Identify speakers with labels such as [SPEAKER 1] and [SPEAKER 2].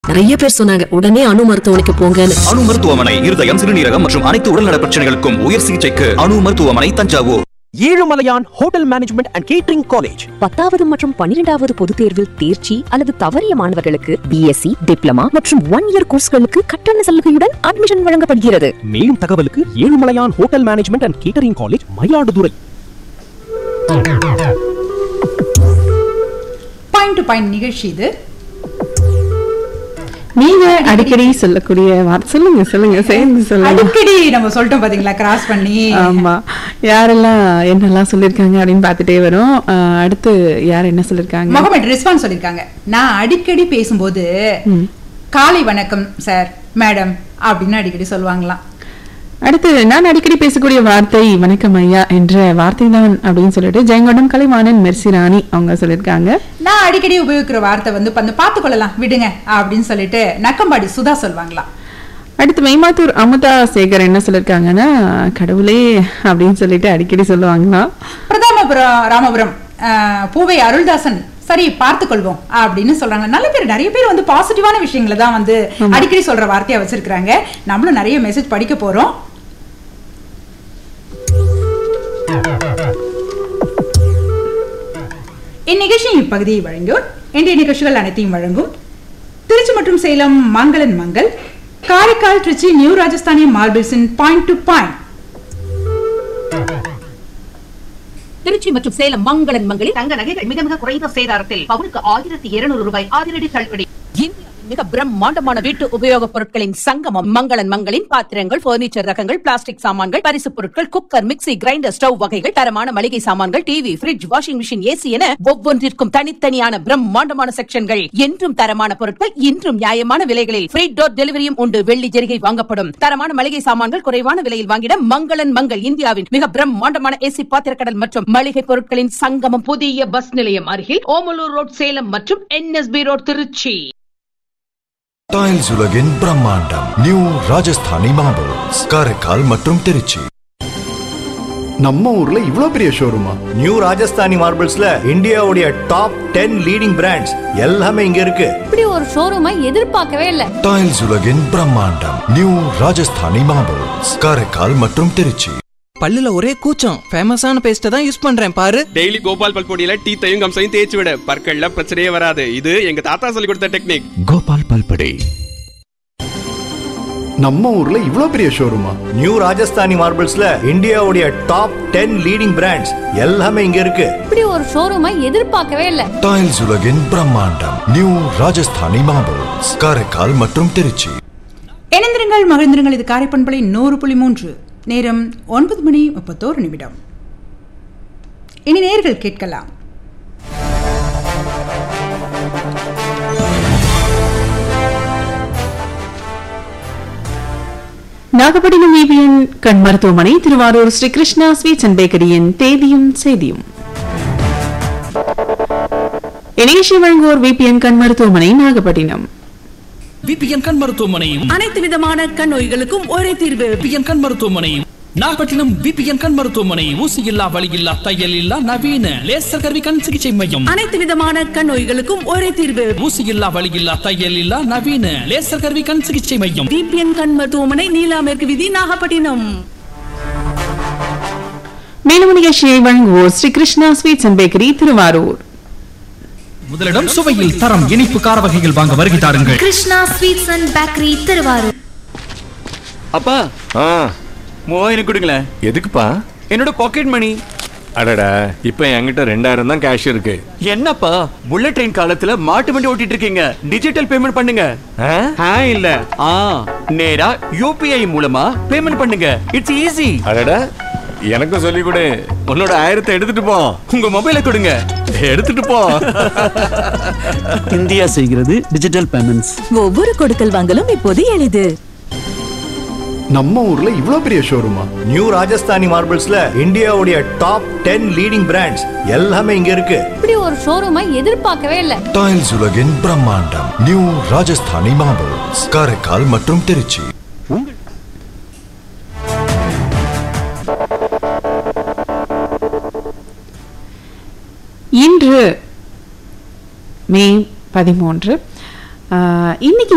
[SPEAKER 1] நிறைய பேர் சொன்னாங்க உடனே அணு மருத்துவமனைக்கு போங்கன்னு.
[SPEAKER 2] அணு மருத்துவமனை இருதயம், சிறுநீரகம் மற்றும் அனைத்து உடல்நல பிரச்சனைகளுக்கும் உயர் சிகிச்சைக்கு அணு மருத்துவமனை, Thanjavur.
[SPEAKER 3] Ezhumalaiyan hotel management and catering college
[SPEAKER 4] 10வது மற்றும் 12வது பொதுத் தேர்வில் தேர்ச்சி அல்லது தவறிய மாணவர்களுக்கு பிஎஸ்சி, டிப்ளமா மற்றும் 1 இயர் கோர்ஸ்களுக்கு கட்டண சலுகையுடன் அட்மிஷன் வழங்கப்படுகிறது.
[SPEAKER 3] மேலும் தகவலுக்கு Ezhumalaiyan hotel management and catering college, Mayiladuthurai.
[SPEAKER 5] Point to point நிகழ்ச்சி இது.
[SPEAKER 6] நீங்க அடிக்கடி சொல்லக்கூடிய சொல்லுங்க சேர்ந்து சொல்லுங்க.
[SPEAKER 5] அடிக்கடி நம்ம சொல்லிட்டோம் பாத்தீங்களா, கிராஸ் பண்ணி.
[SPEAKER 6] ஆமா, யாரெல்லாம் என்னெல்லாம் சொல்லிருக்காங்க அப்படின்னு பாத்துட்டே வரும். அடுத்து யார் என்ன சொல்லிருக்காங்க?
[SPEAKER 5] முகமது ரிஸ்வான் சொல்லிருக்காங்க, நான் அடிக்கடி பேசும்போது காலை வணக்கம் சார், மேடம் அப்படின்னு அடிக்கடி சொல்லுவாங்களாம்.
[SPEAKER 6] அடுத்து நான் அடிக்கடி பேசக்கூடிய வார்த்தை வணக்கம் ஐயா என்ற வார்த்தை தான் அப்படின்னு சொல்லிட்டு ஜெயங்கொண்டம் கலைவாணன் மெர்சிராணி அவங்க சொல்லியிருக்காங்க.
[SPEAKER 5] நான் அடிக்கடி உபயோகிக்கிற வார்த்தை வந்து பார்த்துக்கொள்ளலாம் விடுங்க அப்படின்னு சொல்லிட்டு நக்கம்பாடி சுதா சொல்லுவாங்களாம்.
[SPEAKER 6] அடுத்து மைமாத்தூர் அமுதா சேகர் என்ன சொல்லியிருக்காங்கன்னா கடவுளே அப்படின்னு சொல்லிட்டு அடிக்கடி சொல்லுவாங்களாம்.
[SPEAKER 5] ராமபுரம் பூவை அருள்தாசன் சரி பார்த்துக்கொள்வோம் அப்படின்னு சொல்றாங்க. நல்ல பேர், நிறைய பேர் வந்து பாசிட்டிவான விஷயங்களை தான் வந்து அடிக்கடி சொல்ற வார்த்தையா வச்சிருக்காங்க. நம்மளும் நிறைய மெசேஜ் படிக்க போறோம். இந்நிகழ்ச்சியின் இப்பகுதியை வழங்குவோர் இன்றைய நிகழ்ச்சிகள் அனைத்தையும் வழங்கும் திருச்சி மற்றும் சேலம் மங்களன் Mangal, Karaikal Trichy new Rajasthani மார்பிள்ஸின் point to point.
[SPEAKER 7] Trichy மற்றும் சேலம் மங்களன் மங்களில் தங்க நகைகள் மிக மிக குறைந்த சேதாரத்தில் பவுனுக்கு 1200 ரூபாய் அதிரடி தள்ளுபடி. மிக பிரம்மாண்டமான வீட்டு உபயோகப் பொருட்களின் சங்கமம் மங்களன் மங்களின் பாத்திரங்கள், பர்னிச்சர் ரகங்கள், பிளாஸ்டிக் சாமான்கள், பரிசு பொருட்கள், குக்கர், மிக்ஸி, கிரைண்டர், ஸ்டவ் வகைகள், தரமான மளிகை சாமான்கள், TV, fridge, washing machine, AC என ஒவ்வொன்றிற்கும் தனித்தனியான பிரம்மாண்டமான செக்ஷன்கள். என்றும் தரமான பொருட்கள், இன்றும் நியாயமான விலைகளில் ஃப்ரீ டோர் டெலிவரியும் உண்டு. வெள்ளி ஜெரிகை வாங்கப்படும். தரமான மளிகை சாமான்கள் குறைவான விலையில் வாங்கிட மங்களன் மங்கள் இந்தியாவின் மிக பிரம்மாண்டமான ஏசி பாத்திரக்கடல் மற்றும் மளிகை பொருட்களின் சங்கமம். புதிய பஸ் நிலையம் அருகில் ஓமலூர் ரோட் சேலம் மற்றும் NSB ரோட் திருச்சி.
[SPEAKER 8] டைல்ஸ் உலகின் பிரம்மாண்டம் நியூ ராஜஸ்தானி மார்பிள்ஸ், காரைக்கால் மற்றும் திருச்சி.
[SPEAKER 9] நம்ம ஊர்ல இவ்ளோ பெரிய ஷோரூமா?
[SPEAKER 2] நியூ ராஜஸ்தானி மார்பிள்ஸ்ல இந்தியாவுடைய டாப் 10 லீடிங் பிராண்ட்ஸ் எல்லாமே இங்க இருக்கு.
[SPEAKER 10] இப்படி ஒரு ஷோரூமை எதிர்பார்க்கவே இல்ல.
[SPEAKER 8] டைல்ஸ் உலகின் பிரம்மாண்டம் நியூ ராஜஸ்தானி மார்பிள்ஸ், காரைக்கால் மற்றும் திருச்சி.
[SPEAKER 11] பல்லுல ஒரே கூச்சம், ஃபேமஸான பேஸ்ட தான் யூஸ் பண்றேன் பாரு.
[SPEAKER 12] டெய்லி கோபால் பல்பொடியில டீத்தையும் கம்சையும் தேய்ச்சி விட, பற்கள்ல பிரச்சனையே வராது. இது எங்க தாத்தா சொல்லி கொடுத்த டெக்னிக்.
[SPEAKER 8] கோபால் பல்பொடி.
[SPEAKER 9] நம்ம ஊர்ல இவ்ளோ பெரிய ஷோரூமா?
[SPEAKER 2] நியூ ராஜஸ்தானி மார்பிள்ஸ்ல இந்தியாவுடைய டாப் 10 லீடிங் பிராண்ட்ஸ் எல்லாமே இங்க இருக்கு.
[SPEAKER 10] இப்படி ஒரு ஷோரூமை எதிர்பார்க்கவே இல்ல.
[SPEAKER 8] டைல்ஸ் உலகின் பிரம்மாண்டம் நியூ ராஜஸ்தானி மார்பிள்ஸ், காரைக்கால் மற்றும் திருச்சி.
[SPEAKER 5] இணைந்திருங்கள், மகிழ்ந்திருங்கள். இது காரைப்பண்பலை 100.3. நேரம் 9:31. இனி நேயர்கள் கேட்கலாம்.
[SPEAKER 6] நாகப்பட்டினம் விபிஎன் கண் மருத்துவமனை, திருவாரூர் ஸ்ரீ கிருஷ்ணா ஸ்வீட்ஸ் அண்ட் பேக்கரியின் தேதியும் செய்தியும். இணையத்தை வழங்குவோர் விபிஎன் கண் மருத்துவமனை, நாகப்பட்டினம்.
[SPEAKER 13] விபிஎன் கண் மருத்துவமனையும்
[SPEAKER 7] அனைத்து விதமான கண் நோய்களுக்கும் ஒரே தீர்வு.
[SPEAKER 13] விபிஎன் கண் மருத்துவமனையும் நாகப்பட்டினம். விபிஎன் கண் மருத்துவமனை ஊசி இல்லா, வலி இல்லா, தையல் இல்லா, நவீன லேசர் கருவி கண் சிகிச்சை மையம்.
[SPEAKER 7] அனைத்து விதமான கண் நோய்களுக்கும் ஒரே தீர்வு.
[SPEAKER 13] ஊசி இல்லா, வலி இல்லா, தையல் இல்லா, நவீன லேசர் கருவி கண் சிகிச்சை மையம்.
[SPEAKER 7] விபிஎன் கண் மருத்துவமனை, நீலா மேற்கு வீதி, நாகப்பட்டினம்.
[SPEAKER 6] மேலும் நிகழ்ச்சியை வழங்குவோர் Sri Krishna sweets and bakery, Thiruvarur.
[SPEAKER 13] முதலிடம் சுவையில் தரம், இனிப்பு கார வகைகள் வாங்க வருகை தாருங்கள்.
[SPEAKER 10] Krishna sweets and bakery, Thiruvarur.
[SPEAKER 14] அப்பா 3000 கொடுங்களேன்.
[SPEAKER 2] எதுக்குப்பா?
[SPEAKER 14] என்னோட பாக்கெட் மணி.
[SPEAKER 2] அடடா, இப்ப என்கிட்ட 2000 தான் கேஷ் இருக்கு.
[SPEAKER 14] என்னப்பா, புல்லட் ட்ரெயின் காலத்துல மாட்டு வண்டி ஓட்டிட்டு இருக்கீங்க. டிஜிட்டல் பேமெண்ட் பண்ணுங்க. இல்ல நேரா UPI மூலமா பேமெண்ட் பண்ணுங்க. It's easy.
[SPEAKER 2] அடடா, எனக்கும் சொல்லி கொடு. உன்னோட 1000 எடுத்துட்டு போ.
[SPEAKER 14] உங்க மொபைலை கொடுங்க.
[SPEAKER 2] எடுத்துட்டு போ.
[SPEAKER 11] இந்தியா செய்கிறது டிஜிட்டல் பேமெண்ட்ஸ்.
[SPEAKER 4] ஒவ்வொரு கொடுக்கல் வாங்கலும் இப்போது எளிது.
[SPEAKER 9] நம்ம ஊர்ல இவ்ளோ பெரிய ஷோரூமா?
[SPEAKER 2] நியூ ராஜஸ்தானி மார்பிள்ஸ்ல இந்தியாவுடைய டாப் 10 லீடிங் பிராண்ட்ஸ் எல்லாமே இங்க இருக்கு.
[SPEAKER 10] இப்படி ஒரு ஷோரூமை எதிர்பார்க்கவே இல்ல.
[SPEAKER 8] டைல்ஸ் உலகின் பிரம்மாண்டம் நியூ ராஜஸ்தானி மார்பிள்ஸ், காரைக்கால் மற்றும் திருச்சி.
[SPEAKER 6] இன்று மே 13. இன்னைக்கு